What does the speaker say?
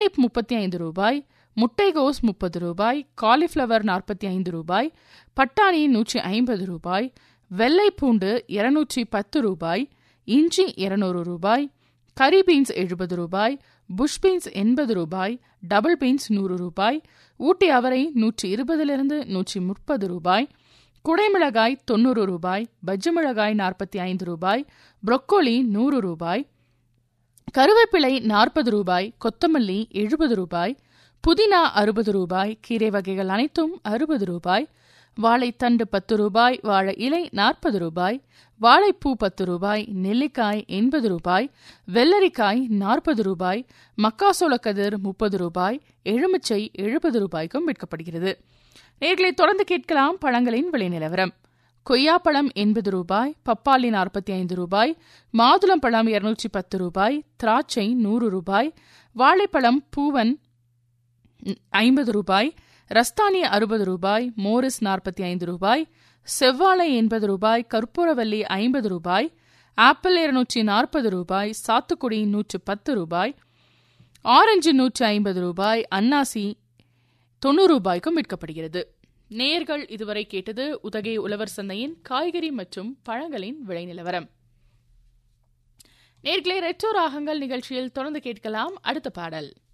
Turnip 35 ரூபாய், முட்டைகோஸ் 30 ரூபாய், காலிஃப்ளவர் 45 ரூபாய், பட்டாணி 150 ரூபாய், வெள்ளை பூண்டு 210 ரூபாய், இஞ்சி 200 ரூபாய், கரி பீன்ஸ் 70 ரூபாய், புஷ் பீன்ஸ் 80 ரூபாய், டபுள் பீன்ஸ் 100 ரூபாய், ஊட்டி அவரை 120 130 ரூபாய், குடைமிளகாய் 90 ரூபாய், பஜ்ஜி மிளகாய் 45 ரூபாய், புரோக்கோலி 100 ரூபாய், கருவேப்பிலை 40 ரூபாய், கொத்தமல்லி 70 ரூபாய், புதினா 60 ரூபாய், கீரை வகைகள் அனைத்தும் 60 ரூபாய், வாழைத்தண்டு 10 ரூபாய், வாழை இலை 40 ரூபாய், வாழைப்பூ 10 ரூபாய், நெல்லிக்காய் 80 ரூபாய், வெள்ளரிக்காய் 40 ரூபாய், மக்காசோளக்கதிர் 30 ரூபாய், எலுமிச்சை 70 ரூபாய்க்கும் விற்கப்படுகிறது. நேர்களை தொடர்ந்து கேட்கலாம் பழங்களின் விலை நிலவரம். கொய்யாப்பழம் 80 ரூபாய், பப்பாளி 45 ரூபாய், மாதுளம்பழம் 210 ரூபாய், திராட்சை 100 ரூபாய், வாழைப்பழம் பூவன் 50 ரூபாய், ரஸ்தானி 60 ரூபாய், மோரிஸ் 45 ரூபாய், செவ்வாழை 80 ரூபாய், கற்பூரவல்லி 50 ரூபாய், ஆப்பிள் 240 ரூபாய், சாத்துக்குடி 110 ரூபாய், ஆரஞ்சு 150 ரூபாய், அன்னாசி 90 ரூபாய்க்கும் விற்கப்படுகிறது. நேயர்கள் இதுவரை கேட்டது உதகை உழவர் சந்தையின் காய்கறி மற்றும் பழங்களின் விலை நிலவரம். நேயர்களே, ரெட்ரோ ராகங்கள் நிகழ்ச்சியில் தொடர்ந்து கேட்கலாம் அடுத்த பாடல்.